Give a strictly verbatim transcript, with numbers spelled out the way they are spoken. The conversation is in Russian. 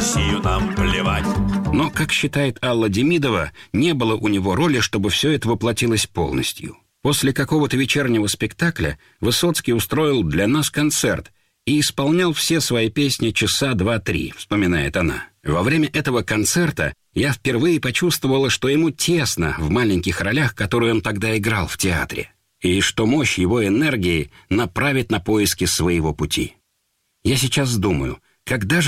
Россию нам плевать. Но, как считает Алла Демидова, не было у него роли, чтобы все это воплотилось полностью. После какого-то вечернего спектакля Высоцкий устроил для нас концерт и исполнял все свои песни часа два-три, вспоминает она. Во время этого концерта я впервые почувствовала, что ему тесно в маленьких ролях, которые он тогда играл в театре, и что мощь его энергии направит на поиски своего пути. Я сейчас думаю, когда же